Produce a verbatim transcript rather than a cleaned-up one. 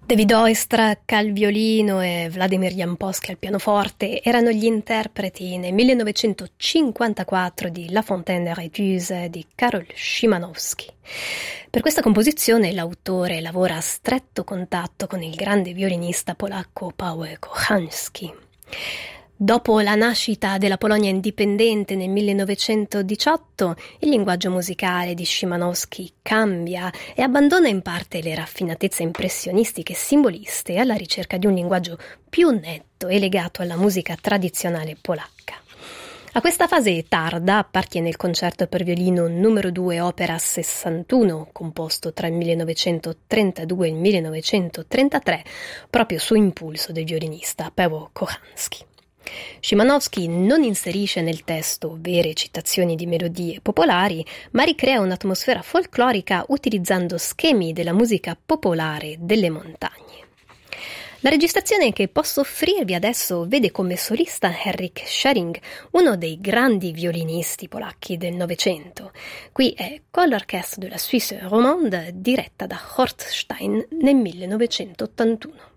David Oistrakh al violino e Vladimir Jampolsky al pianoforte erano gli interpreti nel millenovecentocinquantaquattro di La Fontaine Rétuse di Karol Szymanowski. Per questa composizione l'autore lavora a stretto contatto con il grande violinista polacco Paweł Kochanski. Dopo la nascita della Polonia indipendente nel millenovecentodiciotto, il linguaggio musicale di Szymanowski cambia e abbandona in parte le raffinatezze impressionistiche e simboliste alla ricerca di un linguaggio più netto e legato alla musica tradizionale polacca. A questa fase tarda appartiene il concerto per violino numero due opera sessantuno, composto tra il millenovecentotrentadue e il millenovecentotrentatré, proprio su impulso del violinista Paweł Kochanski. Szymanowski non inserisce nel testo vere citazioni di melodie popolari, ma ricrea un'atmosfera folclorica utilizzando schemi della musica popolare delle montagne. La registrazione che posso offrirvi adesso vede come solista Henryk Schering, uno dei grandi violinisti polacchi del Novecento. Qui è con l'Orchestre de la Suisse Romande diretta da Horst Stein nel millenovecentottantuno.